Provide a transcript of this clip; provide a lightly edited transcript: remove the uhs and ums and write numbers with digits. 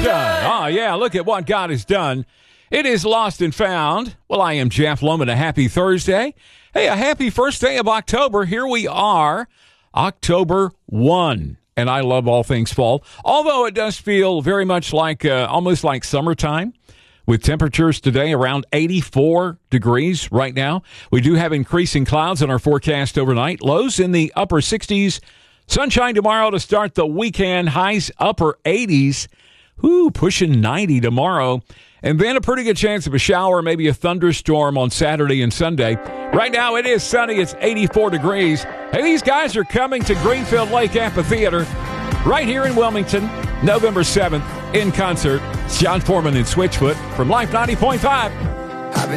done. Oh, yeah, look at what God has done. It is Lost and Found. Well, I am Jeff Loman. A happy Thursday. Hey, a happy first day of October. Here we are, October 1. And I love all things fall, although it does feel very much like almost like summertime, with temperatures today around 84 degrees right now. We do have increasing clouds in our forecast overnight. Lows in the upper 60s. Sunshine tomorrow to start the weekend. Highs upper 80s. Pushing 90 tomorrow. And then a pretty good chance of a shower, maybe a thunderstorm on Saturday and Sunday. Right now it is sunny. It's 84 degrees. Hey, these guys are coming to Greenfield Lake Amphitheater right here in Wilmington, November 7th, in concert. It's John Foreman and Switchfoot from Life 90.5.